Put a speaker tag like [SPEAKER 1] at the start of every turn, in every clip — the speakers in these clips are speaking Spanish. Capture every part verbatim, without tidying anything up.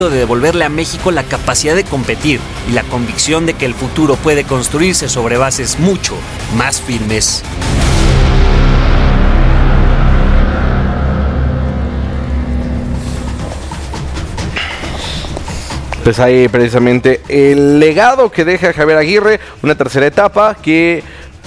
[SPEAKER 1] de devolverle a México la capacidad de competir y la convicción de que el futuro puede construirse sobre bases mucho más firmes.
[SPEAKER 2] Pues ahí precisamente el legado que deja Javier Aguirre, una tercera etapa que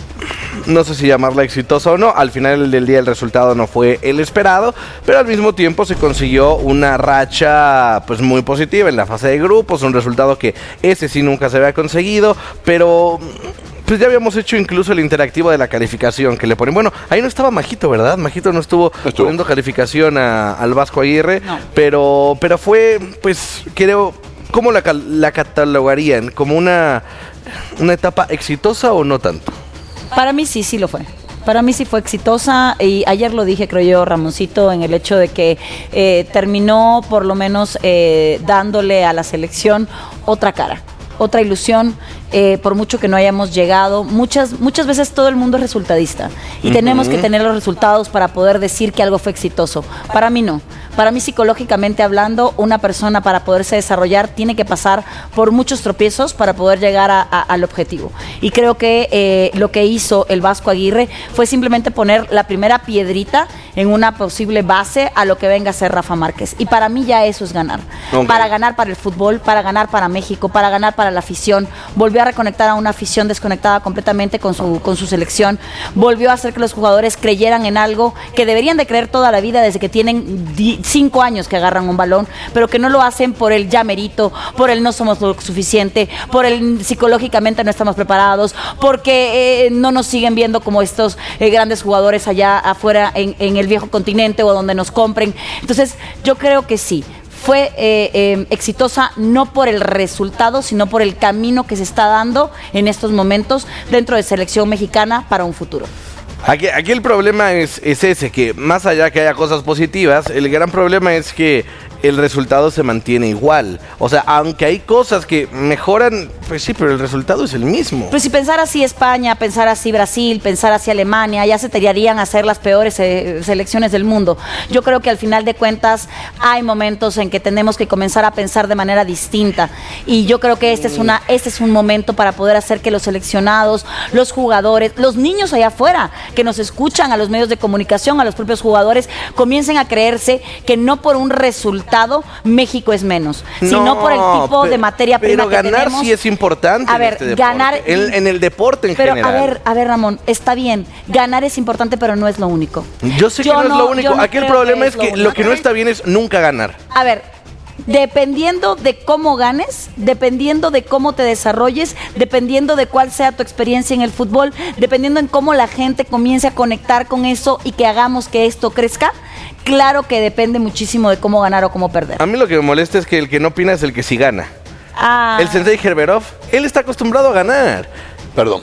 [SPEAKER 2] no sé si llamarla exitosa o no, al final del día el resultado no fue el esperado, pero al mismo tiempo se consiguió una racha pues muy positiva en la fase de grupos, un resultado que ese sí nunca se había conseguido, pero pues ya habíamos hecho incluso el interactivo de la calificación que le ponen. Bueno, ahí no estaba Majito, ¿verdad? Majito no estuvo, no estuvo. poniendo calificación a, al Vasco Aguirre, no. pero, pero fue, pues creo, ¿cómo la, la catalogarían? ¿Como una, una etapa exitosa o no tanto?
[SPEAKER 3] Para mí sí, sí lo fue. Para mí sí fue exitosa y ayer lo dije, creo yo, Ramoncito, en el hecho de que eh, terminó por lo menos eh, dándole a la selección otra cara, otra ilusión. Eh, por mucho que no hayamos llegado, muchas muchas veces todo el mundo es resultadista y uh-huh. tenemos que tener los resultados para poder decir que algo fue exitoso. Para mí no. Para mí, psicológicamente hablando, una persona para poderse desarrollar tiene que pasar por muchos tropiezos para poder llegar a, a, al objetivo. Y creo que eh, lo que hizo el Vasco Aguirre fue simplemente poner la primera piedrita en una posible base a lo que venga a ser Rafa Márquez. Y para mí ya eso es ganar. Okay. Para ganar para el fútbol, para ganar para México, para ganar para la afición. Volvió a reconectar a una afición desconectada completamente con su, con su selección. Volvió a hacer que los jugadores creyeran en algo que deberían de creer toda la vida desde que tienen di- cinco años que agarran un balón, pero que no lo hacen por el ya merito, por el no somos lo suficiente, por el psicológicamente no estamos preparados, porque eh, no nos siguen viendo como estos eh, grandes jugadores allá afuera en, en el viejo continente o donde nos compren. Entonces yo creo que sí. Fue eh, eh, exitosa no por el resultado, sino por el camino que se está dando en estos momentos dentro de selección mexicana para un futuro.
[SPEAKER 2] Aquí, aquí el problema es, es ese, que más allá que haya cosas positivas, el gran problema es que el resultado se mantiene igual. O sea, aunque hay cosas que mejoran, pues sí, pero el resultado es el mismo.
[SPEAKER 3] Pues si pensar así España, pensar así Brasil, pensar así Alemania, ya se tirarían a ser las peores eh, selecciones del mundo. Yo creo que al final de cuentas hay momentos en que tenemos que comenzar a pensar de manera distinta. Y yo creo que este es, una, este es un momento para poder hacer que los seleccionados, los jugadores, los niños allá afuera, que nos escuchan, a los medios de comunicación, a los propios jugadores, comiencen a creerse que no por un resultado México es menos, no, sino por el tipo pero, de materia prima que tenemos. Pero ganar
[SPEAKER 2] sí es importante
[SPEAKER 3] a ver,
[SPEAKER 2] en este
[SPEAKER 3] ganar
[SPEAKER 2] en, en el deporte en
[SPEAKER 3] pero
[SPEAKER 2] general.
[SPEAKER 3] a ver, a ver Ramón, está bien, ganar es importante, pero no es lo único.
[SPEAKER 2] Yo sé
[SPEAKER 3] yo
[SPEAKER 2] que no,
[SPEAKER 3] no
[SPEAKER 2] es lo único.
[SPEAKER 3] No
[SPEAKER 2] Aquí el problema es, es que lo, lo que no está bien es nunca ganar.
[SPEAKER 3] A ver, dependiendo de cómo ganes, dependiendo de cómo te desarrolles, dependiendo de cuál sea tu experiencia en el fútbol, dependiendo en cómo la gente comience a conectar con eso y que hagamos que esto crezca, claro que depende muchísimo de cómo ganar o cómo perder.
[SPEAKER 2] A mí lo que me molesta es que el que no opina es el que sí gana. Ah. El sensei Herberov, él está acostumbrado a ganar.
[SPEAKER 4] Perdón.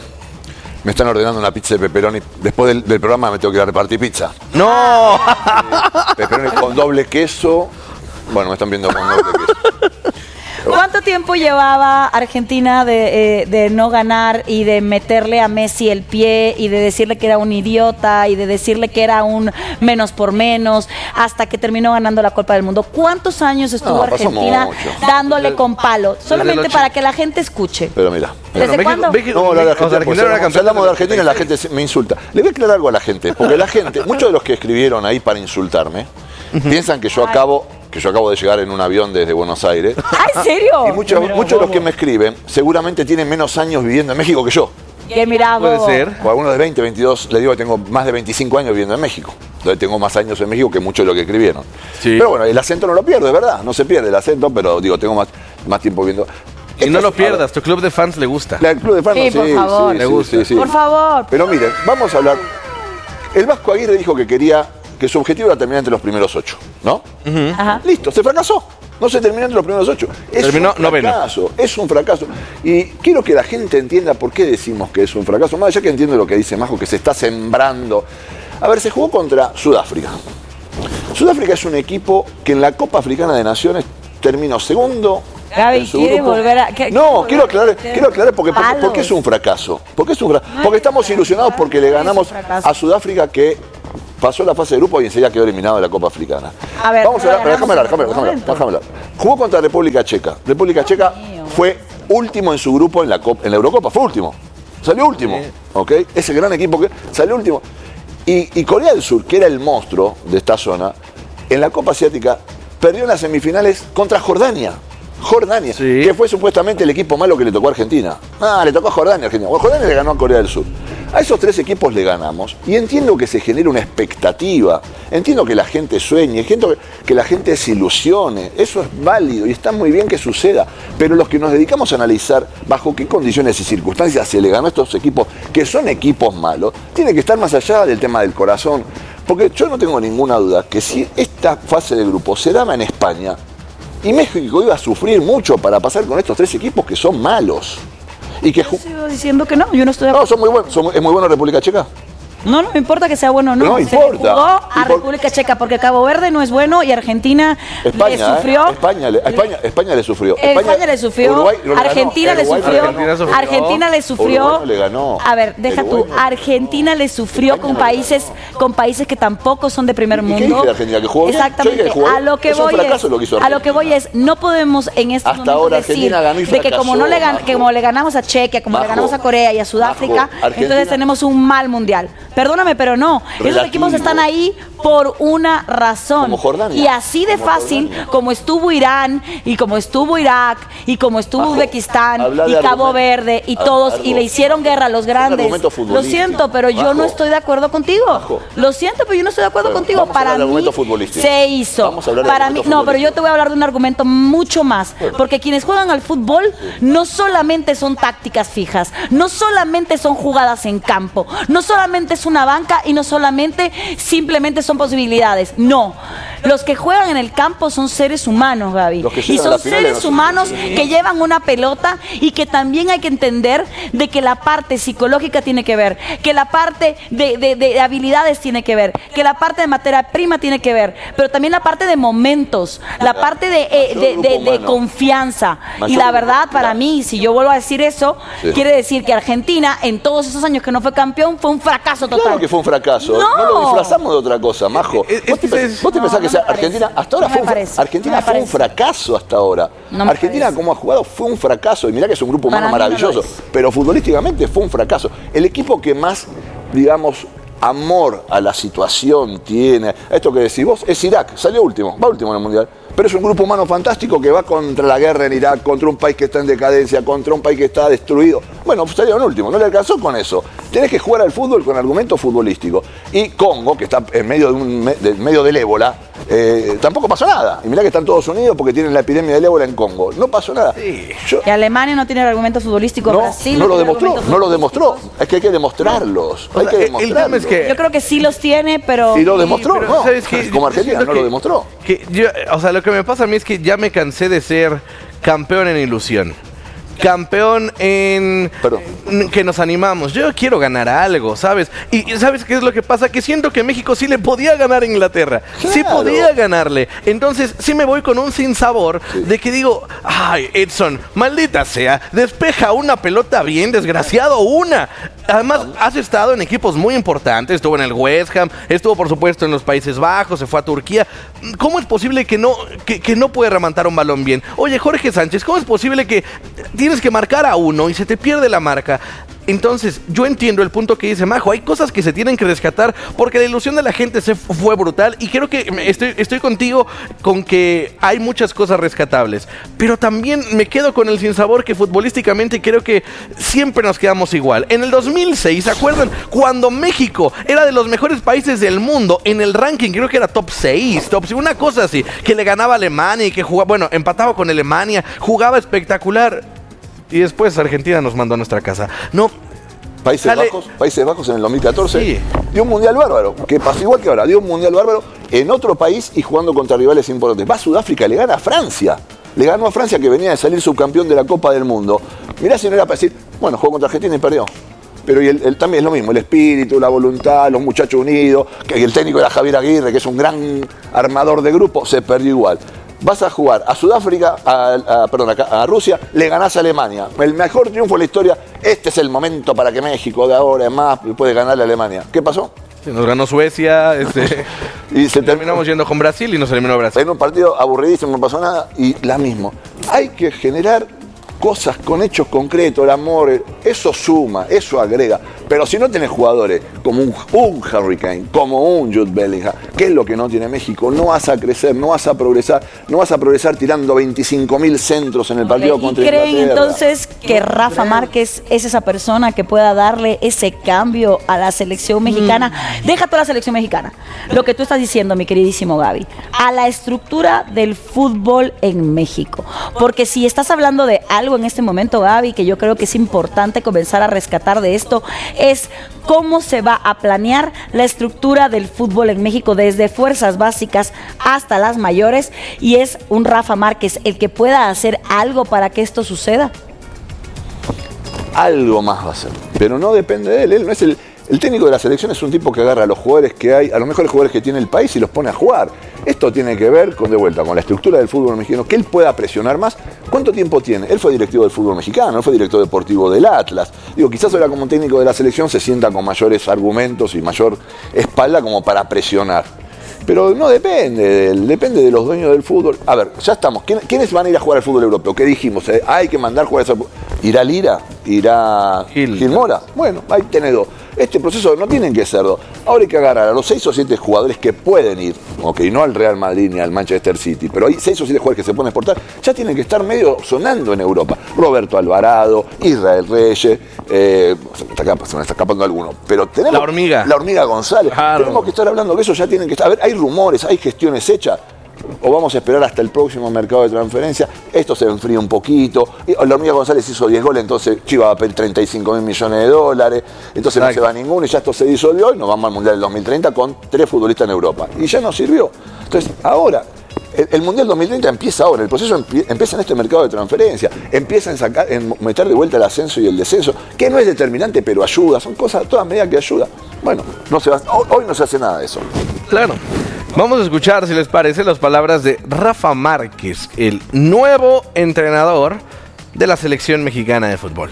[SPEAKER 4] Me están ordenando una pizza de pepperoni. Después del, del programa me tengo que ir a repartir pizza.
[SPEAKER 2] ¡No!
[SPEAKER 4] Eh, pepperoni con doble queso. Bueno, me están viendo con doble queso.
[SPEAKER 3] ¿Cuánto tiempo llevaba Argentina de, eh, de no ganar y de meterle a Messi el pie y de decirle que era un idiota y de decirle que era un menos por menos hasta que terminó ganando la Copa del Mundo? ¿Cuántos años estuvo no, Argentina dándole con palo? Solamente para que la gente escuche.
[SPEAKER 4] Pero mira.
[SPEAKER 3] ¿Desde
[SPEAKER 4] México,
[SPEAKER 3] cuándo?
[SPEAKER 4] México, no, la, la gente, Argentina, pues, Argentina, hablamos de Argentina y la gente me insulta. Le voy a aclarar algo a la gente, porque la gente, muchos de los que escribieron ahí para insultarme, uh-huh. piensan que yo acabo... que yo acabo de llegar en un avión desde Buenos Aires.
[SPEAKER 3] ¿Ah, en serio?
[SPEAKER 4] Y muchos, muchos de los que me escriben seguramente tienen menos años viviendo en México que yo.
[SPEAKER 3] ¿Qué mirá,
[SPEAKER 2] puede ser?
[SPEAKER 4] O algunos de veinte, veintidós, le digo que tengo más de veinticinco años viviendo en México. Entonces tengo más años en México que muchos de los que escribieron. Sí. Pero bueno, el acento no lo pierdo, es verdad. No se pierde el acento, pero digo, tengo más, más tiempo viviendo.
[SPEAKER 2] Y no lo pierdas, tu club de fans le gusta.
[SPEAKER 4] El club de fans,
[SPEAKER 3] sí,
[SPEAKER 4] sí,
[SPEAKER 3] por favor.
[SPEAKER 4] Sí,
[SPEAKER 2] le
[SPEAKER 4] sí,
[SPEAKER 2] gusta.
[SPEAKER 4] Sí, sí.
[SPEAKER 3] Por favor.
[SPEAKER 4] Pero miren, vamos a hablar. El Vasco Aguirre dijo que quería... que su objetivo era terminar entre los primeros ocho, ¿no? Uh-huh. Ajá. Listo, se fracasó. No se terminó entre los primeros ocho. Es
[SPEAKER 2] Terminó
[SPEAKER 4] un fracaso, noveno. Es un fracaso. Y quiero que la gente entienda por qué decimos que es un fracaso. Más allá que entiendo lo que dice Majo, que se está sembrando. A ver, se jugó contra Sudáfrica. Sudáfrica es un equipo que en la Copa Africana de Naciones terminó segundo.
[SPEAKER 3] Gaby, ¿quiere grupo. volver a...? ¿Qué,
[SPEAKER 4] no, quiero aclarar, quiero aclarar porque, porque, porque es un fracaso. Porque, es un fracaso. porque estamos ilusionados porque le ganamos a Sudáfrica que pasó la fase de grupo y enseguida quedó eliminado de la Copa Africana.
[SPEAKER 3] A ver,
[SPEAKER 4] Vamos a hablar, déjame hablar, déjame hablar, déjame hablar. Jugó contra República Checa. República Checa fue último en su grupo en la, Copa, en la Eurocopa, fue último. Salió último, sí. ¿Ok? Ese gran equipo que salió último. Y, y Corea del Sur, que era el monstruo de esta zona, en la Copa Asiática perdió en las semifinales contra Jordania. Jordania, sí. Que fue supuestamente el equipo malo que le tocó a Argentina. Ah, le tocó a Jordania, Argentina. Bueno, Jordania le ganó a Corea del Sur. A esos tres equipos le ganamos y entiendo que se genera una expectativa, entiendo que la gente sueñe, entiendo que, que la gente se ilusione, eso es válido y está muy bien que suceda, pero los que nos dedicamos a analizar bajo qué condiciones y circunstancias se le ganó a estos equipos, que son equipos malos, tiene que estar más allá del tema del corazón, porque yo no tengo ninguna duda que si esta fase de grupo se daba en España, y México iba a sufrir mucho para pasar con estos tres equipos que son malos. Y que
[SPEAKER 3] yo sigo diciendo que no, yo no estoy de
[SPEAKER 4] No,
[SPEAKER 3] acuerdo.
[SPEAKER 4] son muy buenos. Son, ¿Es muy bueno República Checa?
[SPEAKER 3] No, no me importa que sea bueno o no.
[SPEAKER 4] No
[SPEAKER 3] Se
[SPEAKER 4] importa.
[SPEAKER 3] le jugó a
[SPEAKER 4] Impor
[SPEAKER 3] República Checa porque Cabo Verde no es bueno y Argentina
[SPEAKER 4] España,
[SPEAKER 3] le sufrió.
[SPEAKER 4] ¿eh? España, le, España, España le sufrió.
[SPEAKER 3] España,
[SPEAKER 4] España
[SPEAKER 3] le sufrió.
[SPEAKER 4] Uruguay no le
[SPEAKER 3] Argentina,
[SPEAKER 4] ganó.
[SPEAKER 3] le
[SPEAKER 4] Uruguay
[SPEAKER 3] sufrió.
[SPEAKER 2] Argentina sufrió.
[SPEAKER 3] Argentina le sufrió.
[SPEAKER 4] Uruguay no le ganó.
[SPEAKER 3] A ver, deja
[SPEAKER 4] Uruguay
[SPEAKER 3] tú.
[SPEAKER 4] no le
[SPEAKER 3] Argentina le sufrió
[SPEAKER 4] España
[SPEAKER 3] con
[SPEAKER 4] no le
[SPEAKER 3] países
[SPEAKER 4] ganó.
[SPEAKER 3] con países que tampoco son de primer
[SPEAKER 4] ¿Y
[SPEAKER 3] mundo.
[SPEAKER 4] qué dice de Argentina? ¿Que jugó bien?
[SPEAKER 3] Exactamente.
[SPEAKER 4] Yo dije que jugó bien.
[SPEAKER 3] A lo que
[SPEAKER 4] Es un
[SPEAKER 3] voy
[SPEAKER 4] fracaso
[SPEAKER 3] es
[SPEAKER 4] lo que hizo
[SPEAKER 3] a lo que voy
[SPEAKER 4] Argentina.
[SPEAKER 3] es no podemos en estos
[SPEAKER 4] Hasta ahora
[SPEAKER 3] momentos decir
[SPEAKER 4] Argentina ganó y
[SPEAKER 3] de que
[SPEAKER 4] fracasó,
[SPEAKER 3] como no le gan
[SPEAKER 4] Majo.
[SPEAKER 3] que como le ganamos a Chequia, como
[SPEAKER 4] Majo.
[SPEAKER 3] le ganamos a Corea y a Sudáfrica,
[SPEAKER 4] Majo, Argentina-
[SPEAKER 3] entonces tenemos un mal mundial. Perdóname, pero no. Esos
[SPEAKER 4] Relativo.
[SPEAKER 3] equipos están ahí por una razón.
[SPEAKER 4] Como Jordania.
[SPEAKER 3] Y así de
[SPEAKER 4] Como
[SPEAKER 3] fácil
[SPEAKER 4] Jordania.
[SPEAKER 3] como estuvo Irán y como estuvo Irak y como estuvo
[SPEAKER 4] Majo,
[SPEAKER 3] Uzbekistán
[SPEAKER 4] habla
[SPEAKER 3] y
[SPEAKER 4] de
[SPEAKER 3] Cabo
[SPEAKER 4] argumento.
[SPEAKER 3] Verde y
[SPEAKER 4] Ah,
[SPEAKER 3] todos
[SPEAKER 4] algo.
[SPEAKER 3] y le hicieron guerra a los grandes.
[SPEAKER 4] argumento
[SPEAKER 3] Lo
[SPEAKER 4] futbolístico.
[SPEAKER 3] siento, pero yo
[SPEAKER 4] Majo.
[SPEAKER 3] no estoy de acuerdo contigo.
[SPEAKER 4] Majo.
[SPEAKER 3] Lo siento, pero yo no estoy de acuerdo
[SPEAKER 4] Bueno,
[SPEAKER 3] contigo.
[SPEAKER 4] vamos a
[SPEAKER 3] Para
[SPEAKER 4] hablar de
[SPEAKER 3] mí
[SPEAKER 4] argumento futbolístico.
[SPEAKER 3] se hizo.
[SPEAKER 4] Vamos a hablar de
[SPEAKER 3] Para mí,
[SPEAKER 4] argumento
[SPEAKER 3] no, pero yo
[SPEAKER 4] futbolístico.
[SPEAKER 3] te voy a hablar de un argumento mucho más, porque quienes juegan al fútbol no solamente son tácticas fijas, no solamente son jugadas en campo, no solamente es una banca y no solamente simplemente son posibilidades. No, los que juegan en el campo son seres humanos, Gaby,
[SPEAKER 4] Los que
[SPEAKER 3] y
[SPEAKER 4] llegan a
[SPEAKER 3] son
[SPEAKER 4] las finales
[SPEAKER 3] seres
[SPEAKER 4] no son
[SPEAKER 3] humanos
[SPEAKER 4] seres
[SPEAKER 3] que llevan una pelota y que también hay que entender de que la parte psicológica tiene que ver, que la parte de, de, de habilidades tiene que ver, que la parte de materia prima tiene que ver, pero también la parte de momentos, la parte de, eh, de, de, de confianza. Y la verdad, para mí, si yo vuelvo a decir eso,
[SPEAKER 4] Sí.
[SPEAKER 3] quiere decir que Argentina, en todos esos años que no fue campeón, fue un fracaso total.
[SPEAKER 4] Claro que fue un fracaso.
[SPEAKER 3] No.
[SPEAKER 4] No, lo disfrazamos de otra cosa, Majo.
[SPEAKER 2] Eh, eh,
[SPEAKER 4] ¿Vos te,
[SPEAKER 2] es que
[SPEAKER 4] pens- vos te
[SPEAKER 3] no,
[SPEAKER 4] pensás que
[SPEAKER 3] no
[SPEAKER 4] sea
[SPEAKER 3] me parece.
[SPEAKER 4] Argentina hasta ahora
[SPEAKER 3] No
[SPEAKER 4] fue
[SPEAKER 3] me
[SPEAKER 4] un,
[SPEAKER 3] parece.
[SPEAKER 4] Argentina
[SPEAKER 3] No me
[SPEAKER 4] fue un
[SPEAKER 3] parece.
[SPEAKER 4] fracaso hasta ahora.
[SPEAKER 3] No me
[SPEAKER 4] Argentina
[SPEAKER 3] parece.
[SPEAKER 4] como ha jugado fue un fracaso y mirá que es un grupo humano
[SPEAKER 3] Para mí no lo
[SPEAKER 4] maravilloso,
[SPEAKER 3] es.
[SPEAKER 4] pero futbolísticamente fue un fracaso. El equipo que más, digamos, amor a la situación tiene, esto que decís vos, es Irak, salió último, va último en el Mundial. Pero es un grupo humano fantástico que va contra la guerra en Irak, contra un país que está en decadencia, contra un país que está destruido. Bueno, salieron último, no le alcanzó con eso. Tenés que jugar al fútbol con argumento futbolístico. Y Congo, que está en medio, de un, me- de, medio del ébola, eh, tampoco pasó nada. Y mirá que están todos unidos porque tienen la epidemia del ébola en Congo. No pasó nada. Yo-
[SPEAKER 3] Que Alemania no tiene el argumento futbolístico,
[SPEAKER 4] no,
[SPEAKER 3] Brasil
[SPEAKER 4] no lo
[SPEAKER 3] tiene
[SPEAKER 4] demostró,
[SPEAKER 3] argumentos
[SPEAKER 4] no lo demostró.
[SPEAKER 3] futbolísticos.
[SPEAKER 4] Es que hay que demostrarlos.
[SPEAKER 2] O
[SPEAKER 4] hay
[SPEAKER 2] sea,
[SPEAKER 4] que
[SPEAKER 2] el- el tema
[SPEAKER 4] demostrarlos.
[SPEAKER 2] es que-
[SPEAKER 3] Yo creo que sí los tiene, pero...
[SPEAKER 4] Y lo demostró,
[SPEAKER 2] pero,
[SPEAKER 4] ¿no?
[SPEAKER 2] ¿sabes qué?
[SPEAKER 4] Como
[SPEAKER 2] Yo
[SPEAKER 4] Argentina,
[SPEAKER 2] siento
[SPEAKER 4] no
[SPEAKER 2] que-
[SPEAKER 4] lo demostró.
[SPEAKER 2] Que yo, o sea, lo que me pasa a mí es que ya me cansé de ser campeón en ilusión. Campeón en
[SPEAKER 4] Perdón.
[SPEAKER 2] en que nos animamos. Yo quiero ganar algo, ¿sabes? Y y ¿sabes qué es lo que pasa? Que siento que México sí le podía ganar a Inglaterra. Sí
[SPEAKER 4] Claro.
[SPEAKER 2] podía ganarle. Entonces sí me voy con un sinsabor de que digo, ay, Edson, maldita sea, despeja una pelota bien, desgraciado, una. Además, has estado en equipos muy importantes, estuvo en el West Ham, estuvo por supuesto en los Países Bajos, se fue a Turquía. ¿Cómo es posible que no, que, que no puede rematar un balón bien? Oye, Jorge Sánchez, ¿cómo es posible que tienes que marcar a uno y se te pierde la marca? Entonces, yo entiendo el punto que dice Majo. Hay cosas que se tienen que rescatar porque la ilusión de la gente se fu- fue brutal. Y creo que me- estoy, estoy contigo con que hay muchas cosas rescatables. Pero también me quedo con el sinsabor que futbolísticamente creo que siempre nos quedamos igual. En el dos mil seis, ¿se acuerdan? Cuando México era de los mejores países del mundo en el ranking, creo que era top seis, top seis, una cosa así, que le ganaba a Alemania y que jugaba, bueno, empataba con Alemania, jugaba espectacular. Y después Argentina nos mandó a nuestra casa. No,
[SPEAKER 4] Países
[SPEAKER 2] Sale-
[SPEAKER 4] Bajos, Países Bajos en el dos mil catorce
[SPEAKER 2] Sí.
[SPEAKER 4] dio un mundial bárbaro, que pasó igual que ahora, dio un mundial bárbaro en otro país y jugando contra rivales importantes. Va a Sudáfrica, le gana a Francia. Le ganó a Francia que venía de salir subcampeón de la Copa del Mundo. Mirá si no era para decir, bueno, jugó contra Argentina y perdió. Pero y el, el- también es lo mismo, el espíritu, la voluntad, los muchachos unidos, que el técnico era Javier Aguirre, que es un gran armador de grupo, se perdió igual. Vas a jugar a Sudáfrica, a, a- perdón, a, a Rusia, le ganás a Alemania. El mejor triunfo de la historia, este es el momento para que México de ahora en más puede ganarle a Alemania. ¿Qué pasó?
[SPEAKER 2] Sí, nos ganó Suecia, este,
[SPEAKER 4] y se
[SPEAKER 2] terminamos yendo con Brasil y nos eliminó Brasil.
[SPEAKER 4] En un partido aburridísimo, no pasó nada, y la misma. Hay que generar cosas con hechos concretos, el amor, eso suma, eso agrega. Pero si no tenés jugadores como un, un Harry Kane, como un Jude Bellingham, ¿qué es lo que no tiene México? No vas a crecer, no vas a progresar, no vas a progresar tirando veinticinco mil centros en el partido
[SPEAKER 3] okay.
[SPEAKER 4] contra
[SPEAKER 3] ¿Y creen
[SPEAKER 4] Inglaterra?
[SPEAKER 3] entonces que Rafa Márquez es esa persona que pueda darle ese cambio a la selección mexicana? Mm. Deja toda la selección mexicana. Lo que tú estás diciendo, mi queridísimo Gaby, a la estructura del fútbol en México. Porque si estás hablando de algo en este momento, Gaby, que yo creo que es importante comenzar a rescatar de esto, es cómo se va a planear la estructura del fútbol en México desde fuerzas básicas hasta las mayores, y es un Rafa Márquez el que pueda hacer algo para que esto suceda.
[SPEAKER 4] Algo más va a hacer, pero no depende de él, él no es el... El técnico de la selección es un tipo que agarra a los jugadores que hay, a los mejores jugadores que tiene el país y los pone a jugar. Esto tiene que ver, con de vuelta, con la estructura del fútbol mexicano, que él pueda presionar más. ¿Cuánto tiempo tiene? Él fue directivo del fútbol mexicano, él fue director deportivo del Atlas. Digo, quizás ahora como técnico de la selección se sienta con mayores argumentos y mayor espalda como para presionar. Pero no depende de él, depende de los dueños del fútbol. A ver, ya estamos. ¿Quién, ¿Quiénes van a ir a jugar al fútbol europeo? ¿Qué dijimos? Eh, hay que mandar jugadores al fútbol. ¿Irá Lira? ¿Irá Gil, Gil Mora? Bueno, ahí tenés dos. Este proceso no tienen que ser dos. Ahora hay que agarrar a los seis o siete jugadores que pueden ir, ok, no al Real Madrid ni al Manchester City, pero hay seis o siete jugadores que se pueden exportar, ya tienen que estar medio sonando en Europa. Roberto Alvarado, Israel Reyes, eh, se me está, se me está escapando alguno, pero tenemos...
[SPEAKER 2] La hormiga.
[SPEAKER 4] La hormiga González.
[SPEAKER 2] Claro.
[SPEAKER 4] Tenemos que estar hablando que eso ya tienen que estar... A ver, hay rumores, hay gestiones hechas. O vamos a esperar hasta el próximo mercado de transferencia, esto se enfría un poquito. La hormiga González hizo diez goles, entonces Chivas va a pedir treinta y cinco mil millones de dólares, entonces Exacto. no se va ninguno y ya esto se disolvió y nos vamos al Mundial del dos mil treinta con tres futbolistas en Europa. Y ya nos sirvió. Entonces, ahora, el, el Mundial dos mil treinta empieza ahora, el proceso empie, empieza en este mercado de transferencia, empieza en, sacar, en meter de vuelta el ascenso y el descenso, que no es determinante, pero ayuda, son cosas, todas medidas que ayudan. Bueno, no se va, hoy, hoy no se hace nada de eso.
[SPEAKER 2] Claro. Vamos a escuchar, si les parece, las palabras de Rafa Márquez, el nuevo entrenador de la selección mexicana de fútbol.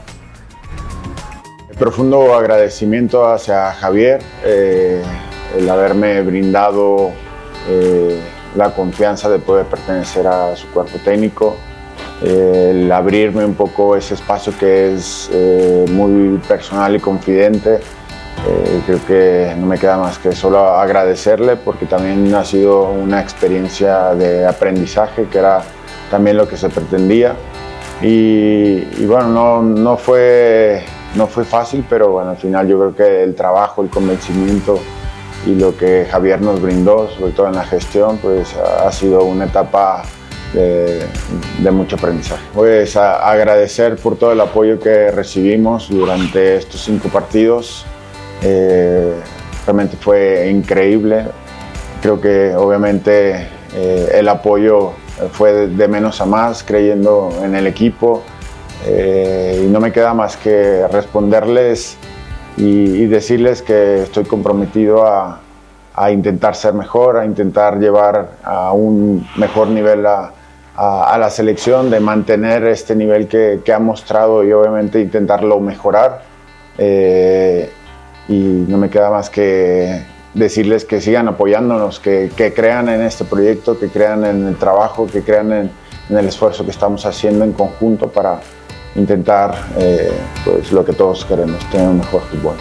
[SPEAKER 5] Profundo agradecimiento hacia Javier, eh, el haberme brindado eh, la confianza de poder pertenecer a su cuerpo técnico, eh, el abrirme un poco ese espacio que es eh, muy personal y confidente. Eh, creo que no me queda más que solo agradecerle, porque también ha sido una experiencia de aprendizaje, que era también lo que se pretendía. Y, y bueno, no, no, fue, no fue fácil, pero bueno, al final yo creo que el trabajo, el convencimiento y lo que Javier nos brindó, sobre todo en la gestión, pues ha sido una etapa de, de mucho aprendizaje. Pues a, agradecer por todo el apoyo que recibimos durante estos cinco partidos. Eh, realmente fue increíble. Creo que obviamente eh, el apoyo fue de, de menos a más, creyendo en el equipo, eh, y no me queda más que responderles y, y decirles que estoy comprometido a, a intentar ser mejor, a intentar llevar a un mejor nivel a, a, a la selección, de mantener este nivel que, que ha mostrado y obviamente intentarlo mejorar. Eh, Y no me queda más que decirles que sigan apoyándonos, que, que crean en este proyecto, que crean en el trabajo, que crean en, en el esfuerzo que estamos haciendo en conjunto para intentar eh, pues, lo que todos queremos, tener un mejor fútbol.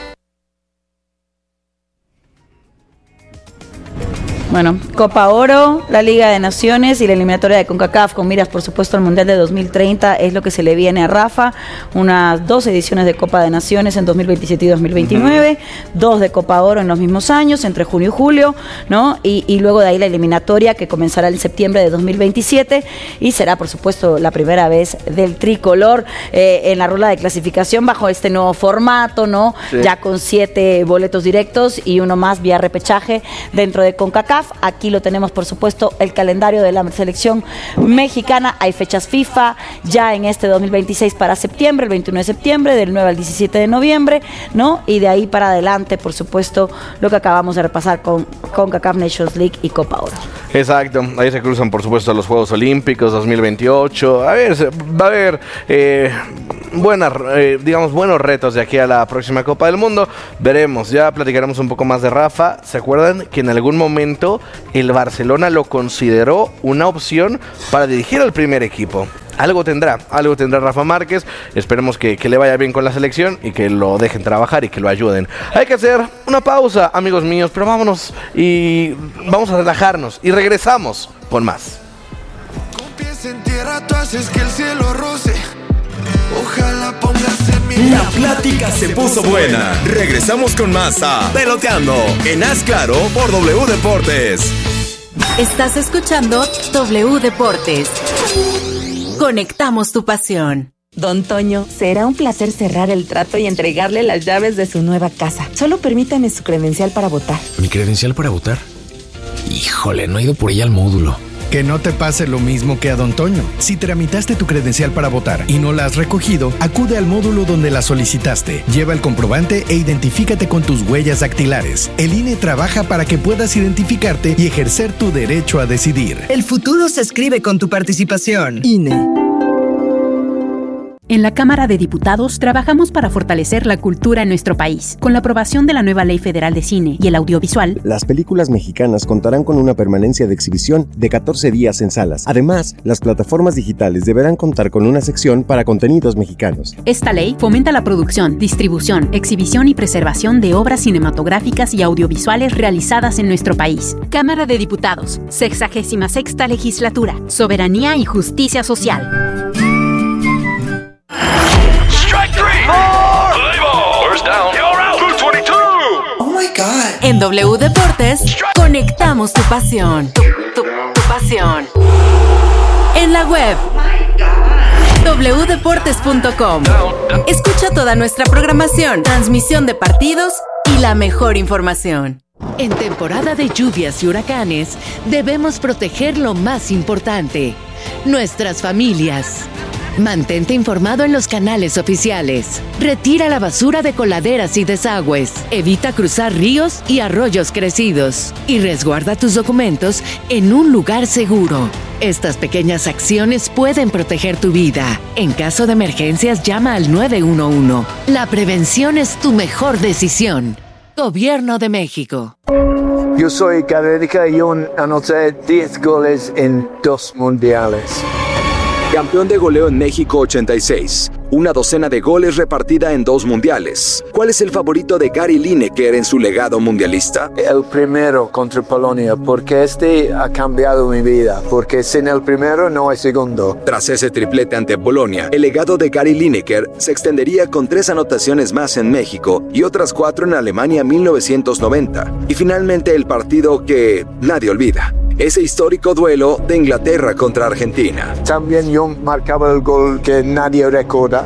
[SPEAKER 3] Bueno, Copa Oro, la Liga de Naciones y la eliminatoria de CONCACAF con miras, por supuesto, al Mundial de dos mil treinta es lo que se le viene a Rafa. Unas dos ediciones de Copa de Naciones en dos mil veintisiete y dos mil veintinueve, uh-huh. dos de Copa Oro en los mismos años, entre junio y julio, ¿no? Y, y luego de ahí la eliminatoria que comenzará en septiembre de dos mil veintisiete y será, por supuesto, la primera vez del tricolor eh, en la rueda de clasificación bajo este nuevo formato, ¿no? Sí. Ya con siete boletos directos y uno más vía repechaje dentro de CONCACAF. Aquí lo tenemos, por supuesto, el calendario de la selección mexicana. Hay fechas FIFA ya en este dos mil veintiséis para septiembre, el veintiuno de septiembre, del nueve al diecisiete de noviembre, ¿no? Y de ahí para adelante, por supuesto, lo que acabamos de repasar con CONCACAF Nations League y Copa Oro.
[SPEAKER 2] Exacto, ahí se cruzan, por supuesto, los Juegos Olímpicos dos mil veintiocho. A ver, va a haber... Eh, buenas, eh, digamos, buenos retos de aquí a la próxima Copa del Mundo. Veremos, ya platicaremos un poco más de Rafa. ¿Se acuerdan que en algún momento el Barcelona lo consideró una opción para dirigir al primer equipo? Algo tendrá, algo tendrá Rafa Márquez. Esperemos que, que le vaya bien con la selección y que lo dejen trabajar y que lo ayuden. Hay que hacer una pausa, amigos míos, pero vámonos y vamos a relajarnos y regresamos con más.
[SPEAKER 6] Con pies en tierra tú haces que el cielo roce. Ojalá pongas en mi...
[SPEAKER 7] La plática se puso buena. Regresamos con más a Peloteando en Haz Claro por W Deportes.
[SPEAKER 8] Estás escuchando W Deportes. Conectamos tu pasión.
[SPEAKER 9] Don Toño, será un placer cerrar el trato y entregarle las llaves de su nueva casa. Solo permítame su credencial para votar.
[SPEAKER 10] ¿Mi credencial para votar? Híjole, no he ido por ella al módulo.
[SPEAKER 11] Que no te pase lo mismo que a Don Toño. Si tramitaste tu credencial para votar y no la has recogido, acude al módulo donde la solicitaste. Lleva el comprobante e identifícate con tus huellas dactilares. El I N E trabaja para que puedas identificarte y ejercer tu derecho a decidir.
[SPEAKER 12] El futuro se escribe con tu participación. I N E.
[SPEAKER 13] En la Cámara de Diputados trabajamos para fortalecer la cultura en nuestro país. Con la aprobación de la nueva Ley Federal de Cine y el Audiovisual,
[SPEAKER 14] las películas mexicanas contarán con una permanencia de exhibición de catorce días en salas. Además, las plataformas digitales deberán contar con una sección para contenidos mexicanos.
[SPEAKER 13] Esta ley fomenta la producción, distribución, exhibición y preservación de obras cinematográficas y audiovisuales realizadas en nuestro país. Cámara de Diputados, sexagésima sexta Legislatura, Soberanía y Justicia Social.
[SPEAKER 8] En W Deportes, conectamos tu pasión. Tu, tu, tu pasión. En la web, w deportes punto com. Escucha toda nuestra programación, transmisión de partidos y la mejor información.
[SPEAKER 15] En temporada de lluvias y huracanes, debemos proteger lo más importante: nuestras familias. Mantente informado en los canales oficiales. Retira la basura de coladeras y desagües. Evita cruzar ríos y arroyos crecidos. Y resguarda tus documentos en un lugar seguro. Estas pequeñas acciones pueden proteger tu vida. En caso de emergencias, llama al nueve uno uno. La prevención es tu mejor decisión. Gobierno de México.
[SPEAKER 16] Yo soy Cabrera y yo anoté diez goles en dos mundiales.
[SPEAKER 17] Campeón de goleo en México ochenta y seis. Una docena de goles repartida en dos mundiales. ¿Cuál es el favorito de Gary Lineker en su legado mundialista?
[SPEAKER 16] El primero contra Polonia, porque este ha cambiado mi vida. Porque sin el primero no hay segundo.
[SPEAKER 17] Tras ese triplete ante Polonia, el legado de Gary Lineker se extendería con tres anotaciones más en México y otras cuatro en Alemania mil novecientos noventa. Y finalmente el partido que nadie olvida. Ese histórico duelo de Inglaterra contra Argentina.
[SPEAKER 16] También yo marcaba el gol que nadie recuerda.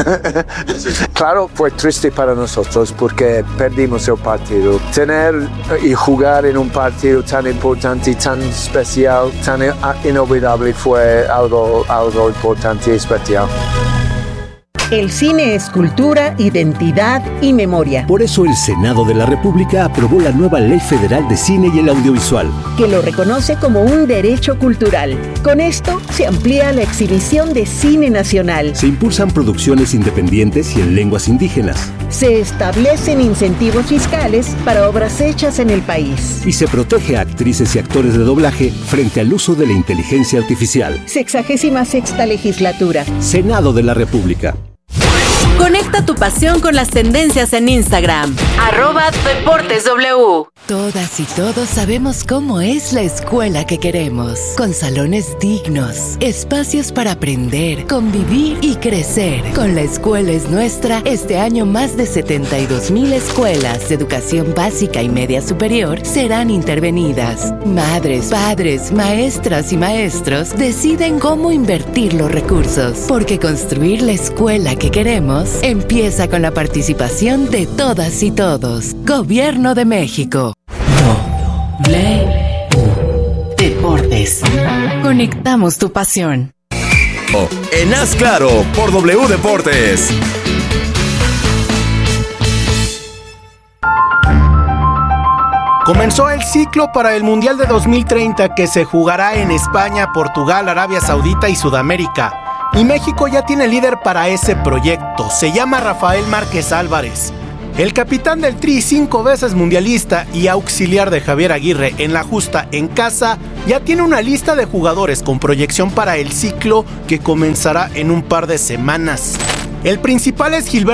[SPEAKER 16] Claro, fue triste para nosotros porque perdimos el partido. Tener y jugar en un partido tan importante, tan especial, tan inolvidable fue algo, algo importante y especial.
[SPEAKER 12] El cine es cultura, identidad y memoria.
[SPEAKER 18] Por eso el Senado de la República aprobó la nueva Ley Federal de Cine y el Audiovisual,
[SPEAKER 12] que lo reconoce como un derecho cultural. Con esto se amplía la exhibición de cine nacional.
[SPEAKER 18] Se impulsan producciones independientes y en lenguas indígenas.
[SPEAKER 12] Se establecen incentivos fiscales para obras hechas en el país.
[SPEAKER 18] Y se protege a actrices y actores de doblaje frente al uso de la inteligencia artificial.
[SPEAKER 12] Sexagésima sexta Legislatura.
[SPEAKER 18] Senado de la República.
[SPEAKER 8] Conecta tu pasión con las tendencias en Instagram. Arroba Deportes W.
[SPEAKER 15] Todas y todos sabemos cómo es la escuela que queremos. Con salones dignos, espacios para aprender, convivir y crecer. Con La Escuela es Nuestra, este año más de setenta y dos mil escuelas de educación básica y media superior serán intervenidas. Madres, padres, maestras y maestros deciden cómo invertir los recursos. Porque construir la escuela que queremos empieza con la participación de todas y todos. Gobierno de México.
[SPEAKER 8] W Deportes. Conectamos tu pasión.
[SPEAKER 7] Oh, en Haz Claro por W Deportes.
[SPEAKER 19] Comenzó el ciclo para el Mundial de dos mil treinta que se jugará en España, Portugal, Arabia Saudita y Sudamérica. Y México ya tiene líder para ese proyecto, se llama Rafael Márquez Álvarez. El capitán del Tri, cinco veces mundialista y auxiliar de Javier Aguirre en la justa en casa, ya tiene una lista de jugadores con proyección para el ciclo que comenzará en un par de semanas. El principal es Gilberto